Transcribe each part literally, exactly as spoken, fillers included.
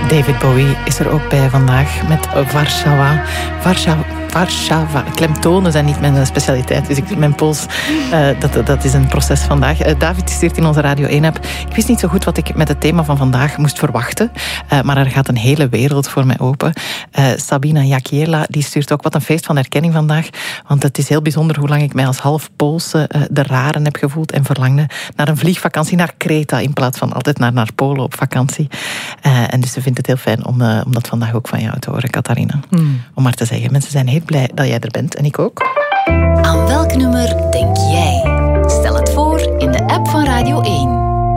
David Bowie is er ook bij vandaag met Warszawa. Warszawa. Warszawa. Klemtonen zijn niet mijn specialiteit, dus ik, mijn pols, uh, dat, dat is een proces vandaag. Uh, David stuurt in onze Radio één-app. Ik wist niet zo goed wat ik met het thema van vandaag moest verwachten, uh, maar er gaat een hele wereld voor mij open. Uh, Sabina Jakiela, die stuurt ook wat een feest van herkenning vandaag, want het is heel bijzonder hoe lang ik mij als half Poolse uh, de raren heb gevoeld en verlangde naar een vliegvakantie naar Kreta in plaats van altijd naar, naar Polen op vakantie. Uh, en dus ze vindt het heel fijn om, uh, om dat vandaag ook van jou te horen, Catharina. Mm. Om maar te zeggen, mensen zijn heel blij dat jij er bent en ik ook. Aan welk nummer denk jij? Stel het voor in de app van Radio één.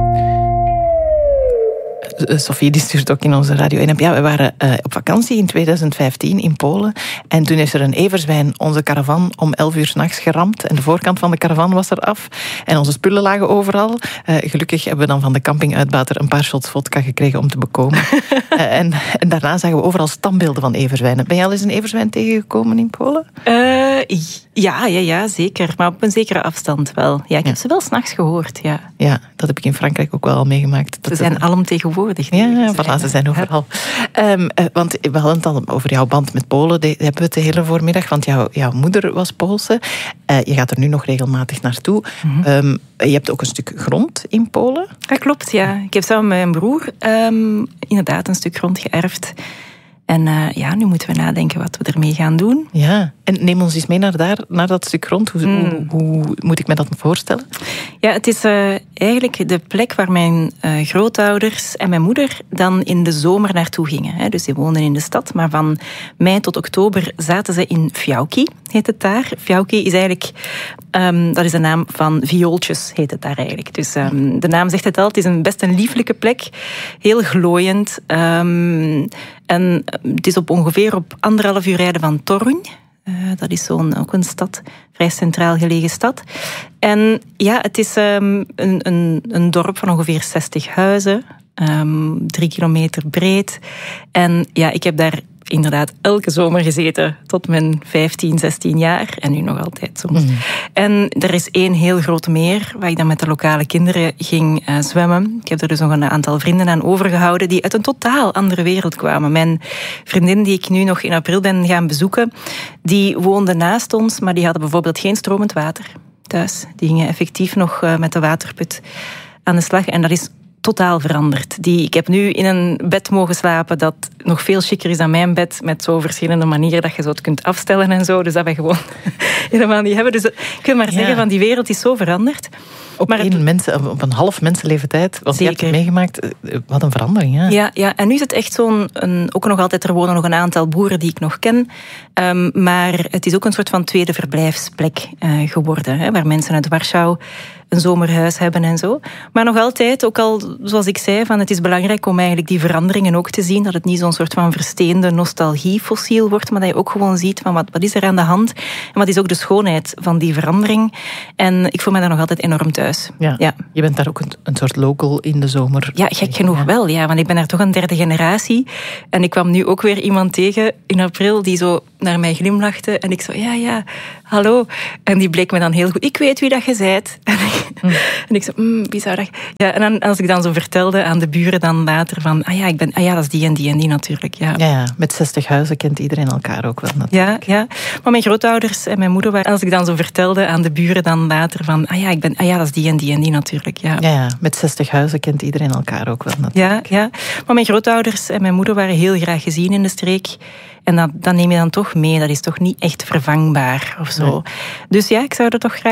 Sophie die stuurt ook in onze Radio één-app. Ja, we waren uh, op vakantie in twintig vijftien in Polen. En toen is er een everzwijn onze caravan om elf uur 's nachts geramd. En de voorkant van de caravan was er af. En onze spullen lagen overal. Uh, gelukkig hebben we dan van de campinguitbater een paar shots vodka gekregen om te bekomen. uh, en, en daarna zagen we overal standbeelden van everzwijnen. Ben je al eens een everzwijn tegengekomen in Polen? Uh, ja, ja, ja, zeker. Maar op een zekere afstand wel. Ja, ik heb ja. ze wel 's nachts gehoord, ja. Ja, dat heb ik in Frankrijk ook wel al meegemaakt. Ze zijn alomtegenwoordig. Ja, voilà, ze zijn overal. Um, uh, want we hadden het al over jouw band met Polen. Die hebben we het de hele voormiddag. Want jouw, jouw moeder was Poolse. Uh, je gaat er nu nog regelmatig naartoe. Mm-hmm. Um, je hebt ook een stuk grond in Polen. Dat klopt, ja. Ik heb samen met mijn broer um, inderdaad een stuk grond geërfd. En uh, ja, nu moeten we nadenken wat we ermee gaan doen. Ja, en neem ons eens mee naar, daar, naar dat stuk grond. Hoe, mm. hoe, hoe moet ik me dat voorstellen? Ja, het is uh, eigenlijk de plek waar mijn uh, grootouders en mijn moeder dan in de zomer naartoe gingen. Hè. Dus die woonden in de stad, maar van mei tot oktober zaten ze in Fjauki, heet het daar. Fjauki is eigenlijk, um, dat is de naam van viooltjes, heet het daar eigenlijk. Dus um, de naam zegt het al, het is een best een lieflijke plek, heel glooiend. Um, en het is op ongeveer op anderhalf uur rijden van Toruń. Uh, dat is zo'n, ook een stad, vrij centraal gelegen stad. En ja, het is um, een, een, een dorp van ongeveer zestig huizen, um, drie kilometer breed. En ja, ik heb daar inderdaad elke zomer gezeten tot mijn vijftien, zestien jaar. En nu nog altijd soms. Mm. En er is één heel groot meer waar ik dan met de lokale kinderen ging uh, zwemmen. Ik heb er dus nog een aantal vrienden aan overgehouden die uit een totaal andere wereld kwamen. Mijn vriendin die ik nu nog in april ben gaan bezoeken, die woonde naast ons, maar die hadden bijvoorbeeld geen stromend water thuis. Die gingen effectief nog uh, met de waterput aan de slag. En dat is totaal veranderd. Die, ik heb nu in een bed mogen slapen dat nog veel chiquer is dan mijn bed, met zo verschillende manieren dat je zo het kunt afstellen en zo. Dus dat we gewoon helemaal niet hebben. Dus ik wil maar zeggen, ja. van die wereld is zo veranderd. Op, maar het, een mensen, op een half mensenleven tijd, wat je hebt meegemaakt, wat een verandering. Ja. Ja, ja, en nu is het echt zo'n, een, ook nog altijd, er wonen nog een aantal boeren die ik nog ken, um, maar het is ook een soort van tweede verblijfsplek uh, geworden, hè, waar mensen uit Warschau een zomerhuis hebben en zo. Maar nog altijd, ook al zoals ik zei, van het is belangrijk om eigenlijk die veranderingen ook te zien, dat het niet zo'n soort van versteende nostalgiefossiel wordt, maar dat je ook gewoon ziet van wat, wat is er aan de hand en wat is ook de schoonheid van die verandering. En ik voel me daar nog altijd enorm thuis. Ja, ja. Je bent daar ook een, een soort local in de zomer. Ja, gek genoeg ja. wel, ja, want ik ben daar toch een derde generatie. En ik kwam nu ook weer iemand tegen in april die zo naar mij glimlachte en ik zo, ja, ja, hallo. En die bleek me dan heel goed, ik weet wie dat je zijt. En ik, mm. en ik zo, mm, wie zou dat... Ja, en dan, als ik dan zo vertelde aan de buren dan later van, ah ja, ik ben, ah ja, dat is die en die en die natuurlijk. Ja, ja, ja, met zestig huizen kent iedereen elkaar ook wel natuurlijk. Ja, ja, maar mijn grootouders en mijn moeder waren, als ik dan zo vertelde aan de buren dan later van, ah ja, ik ben, ah ja, dat is die en die en die natuurlijk. Ja, ja, ja, met zestig huizen kent iedereen elkaar ook wel natuurlijk. Ja, ja, maar mijn grootouders en mijn moeder waren heel graag gezien in de streek. En dat, dat neem je dan toch mee. Dat is toch niet echt vervangbaar of zo. Nee. Dus ja, ik zou er toch graag